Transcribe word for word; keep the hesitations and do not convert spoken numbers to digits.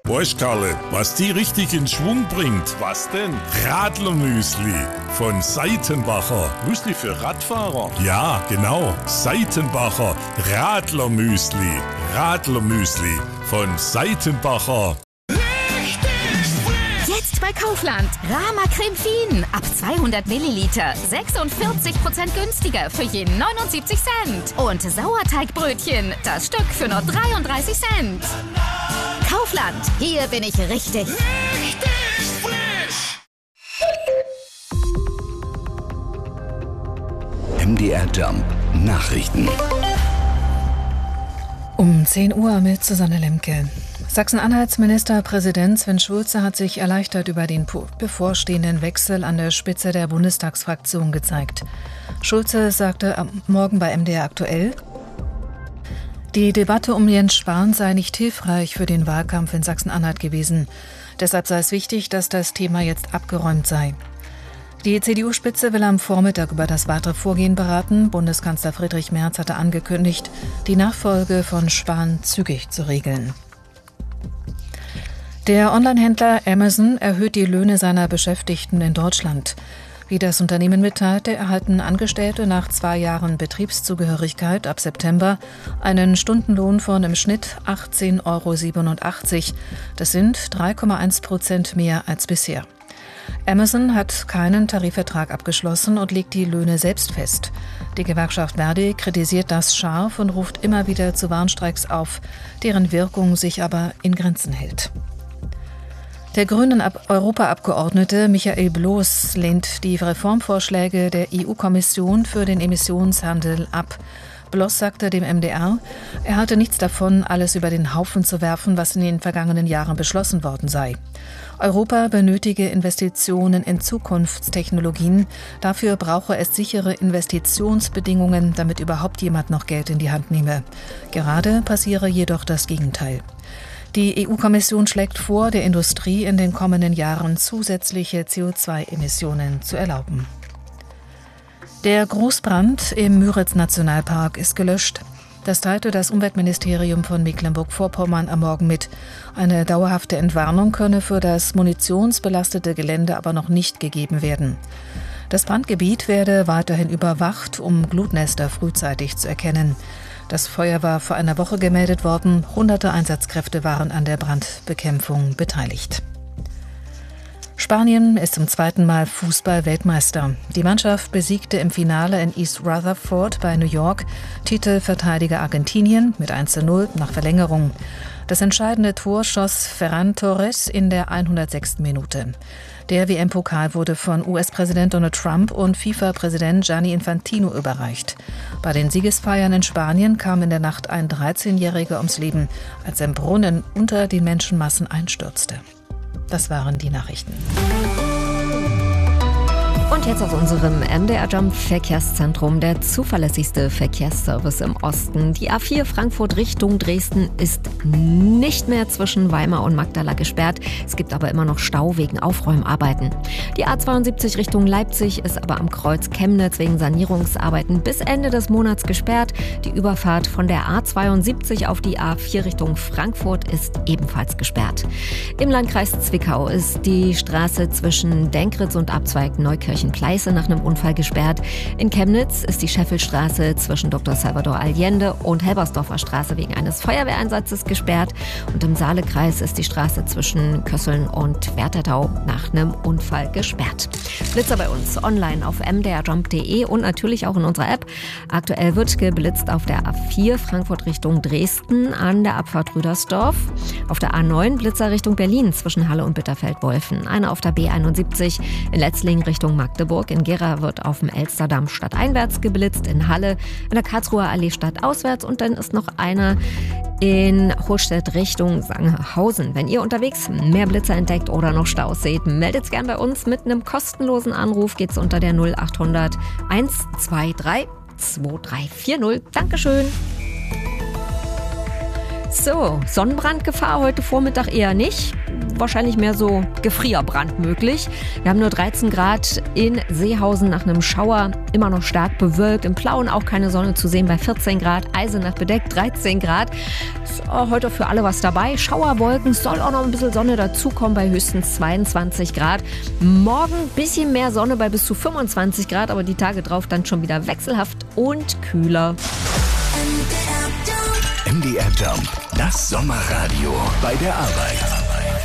Weißt Karle, was die richtig in Schwung bringt? Was denn? Radlermüsli von Seitenbacher. Müsli für Radfahrer? Ja, genau. Seitenbacher Radlermüsli. Radlermüsli von Seitenbacher. Jetzt bei Kaufland. Rama Creme Fien. Ab zweihundert Milliliter. sechsundvierzig Prozent günstiger für je neunundsiebzig Cent. Und Sauerteigbrötchen. Das Stück für nur dreiunddreißig Cent. Kaufland. Hier bin ich richtig. Richtig frisch. M D R Jump Nachrichten. Um zehn Uhr mit Susanne Lemke. Sachsen-Anhalts Ministerpräsident Sven Schulze hat sich erleichtert über den bevorstehenden Wechsel an der Spitze der Bundestagsfraktion gezeigt. Schulze sagte am Morgen bei M D R aktuell, die Debatte um Jens Spahn sei nicht hilfreich für den Wahlkampf in Sachsen-Anhalt gewesen. Deshalb sei es wichtig, dass das Thema jetzt abgeräumt sei. Die C D U-Spitze will am Vormittag über das weitere Vorgehen beraten. Bundeskanzler Friedrich Merz hatte angekündigt, die Nachfolge von Spahn zügig zu regeln. Der Onlinehändler Amazon erhöht die Löhne seiner Beschäftigten in Deutschland. Wie das Unternehmen mitteilte, erhalten Angestellte nach zwei Jahren Betriebszugehörigkeit ab September einen Stundenlohn von im Schnitt achtzehn Euro siebenundachtzig. Das sind drei Komma eins Prozent mehr als bisher. Amazon hat keinen Tarifvertrag abgeschlossen und legt die Löhne selbst fest. Die Gewerkschaft Verdi kritisiert das scharf und ruft immer wieder zu Warnstreiks auf, deren Wirkung sich aber in Grenzen hält. Der grünen Europaabgeordnete Michael Bloß lehnt die Reformvorschläge der E U-Kommission für den Emissionshandel ab. Bloß sagte dem M D R, er halte nichts davon, alles über den Haufen zu werfen, was in den vergangenen Jahren beschlossen worden sei. Europa benötige Investitionen in Zukunftstechnologien. Dafür brauche es sichere Investitionsbedingungen, damit überhaupt jemand noch Geld in die Hand nehme. Gerade passiere jedoch das Gegenteil. Die E U-Kommission schlägt vor, der Industrie in den kommenden Jahren zusätzliche C O zwei Emissionen zu erlauben. Der Großbrand im Müritz-Nationalpark ist gelöscht. Das teilte das Umweltministerium von Mecklenburg-Vorpommern am Morgen mit. Eine dauerhafte Entwarnung könne für das munitionsbelastete Gelände aber noch nicht gegeben werden. Das Brandgebiet werde weiterhin überwacht, um Glutnester frühzeitig zu erkennen. Das Feuer war vor einer Woche gemeldet worden. Hunderte Einsatzkräfte waren an der Brandbekämpfung beteiligt. Spanien ist zum zweiten Mal Fußball-Weltmeister. Die Mannschaft besiegte im Finale in East Rutherford bei New York Titelverteidiger Argentinien mit eins zu null nach Verlängerung. Das entscheidende Tor schoss Ferran Torres in der hundertsechsten Minute. Der W M-Pokal wurde von U S-Präsident Donald Trump und FIFA-Präsident Gianni Infantino überreicht. Bei den Siegesfeiern in Spanien kam in der Nacht ein dreizehnjähriger ums Leben, als ein Brunnen unter den Menschenmassen einstürzte. Das waren die Nachrichten. Und jetzt aus unserem M D R Jump Verkehrszentrum, der zuverlässigste Verkehrsservice im Osten. Die A vier Frankfurt Richtung Dresden ist nicht mehr zwischen Weimar und Magdala gesperrt. Es gibt aber immer noch Stau wegen Aufräumarbeiten. Die A zweiundsiebzig Richtung Leipzig ist aber am Kreuz Chemnitz wegen Sanierungsarbeiten bis Ende des Monats gesperrt. Die Überfahrt von der A zweiundsiebzig auf die A vier Richtung Frankfurt ist ebenfalls gesperrt. Im Landkreis Zwickau ist die Straße zwischen Denkritz und Abzweig Neukirchen-Pleiße nach einem Unfall gesperrt. In Chemnitz ist die Scheffelstraße zwischen Doktor Salvador Allende und Helbersdorfer Straße wegen eines Feuerwehreinsatzes gesperrt. Und im Saalekreis ist die Straße zwischen Kösseln und Werterdau nach einem Unfall gesperrt. Blitzer bei uns online auf m d r jump punkt d e und natürlich auch in unserer App. Aktuell wird geblitzt auf der A vier Frankfurt Richtung Dresden an der Abfahrt Rüdersdorf. Auf der A neun Blitzer Richtung Berlin zwischen Halle und Bitterfeld-Wolfen. Eine auf der B einundsiebzig in Letzlingen Richtung Magdeburg. In Gera wird auf dem Elsterdamm stadteinwärts geblitzt. In Halle in der Karlsruher Allee stadtauswärts. Und dann ist noch einer in Holstedt Richtung Sangerhausen. Wenn ihr unterwegs mehr Blitzer entdeckt oder noch Staus seht, meldet's gern bei uns. Mit einem kostenlosen Anruf geht's unter der null achthundert einhundertzweiunddreißig zwei drei vier null. Dankeschön. So, Sonnenbrandgefahr heute Vormittag eher nicht. Wahrscheinlich mehr so Gefrierbrand möglich. Wir haben nur dreizehn Grad in Seehausen nach einem Schauer, immer noch stark bewölkt. Im Plauen auch keine Sonne zu sehen bei vierzehn Grad. Eisenach bedeckt dreizehn Grad. Ist heute für alle was dabei. Schauerwolken, soll auch noch ein bisschen Sonne dazukommen bei höchstens zweiundzwanzig Grad. Morgen ein bisschen mehr Sonne bei bis zu fünfundzwanzig Grad, aber die Tage drauf dann schon wieder wechselhaft und kühler. M D R Jump, das Sommerradio bei der Arbeit.